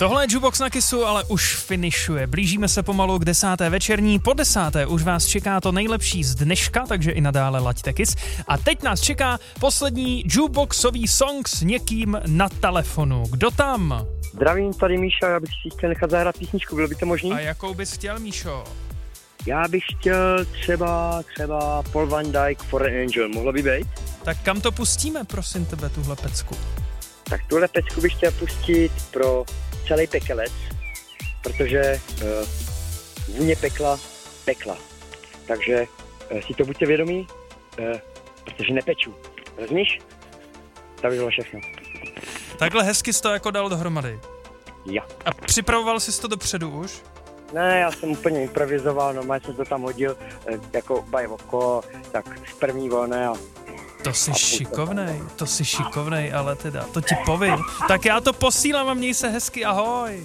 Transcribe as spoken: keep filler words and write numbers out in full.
Tohle je Jukebox na Kissu, ale už finišuje. Blížíme se pomalu k desáté večerní. Po desáté už vás čeká to nejlepší z dneška, takže i nadále laďte Kiss. A teď nás čeká poslední jukeboxový song s někým na telefonu. Kdo tam? Zdravím, tady Míša, já bych si chtěl nechat zahrát písničku, bylo by to možný? A jakou bys chtěl, Míšo? Já bych chtěl třeba, třeba Paul Van Dyk For an Angel, mohlo by být? Tak kam to pustíme, prosím tebe, tuhle pecku? Tak tuhle pecku bych chtěl pustit pro celý pekelec, protože uh, vůně pekla, pekla. Takže uh, si to buďte vědomí, uh, protože nepeču. Rozumíš? Tak by bylo všechno. Takhle hezky jsi to jako dal dohromady. Ja. A připravoval jsi to dopředu už? Ne, já jsem úplně improvizoval, normálně jsem to tam hodil uh, jako bajvoko, tak z první volné a To jsi šikovnej, to jsi šikovnej, ale teda, to ti povím. Tak já to posílám a měj se hezky, ahoj.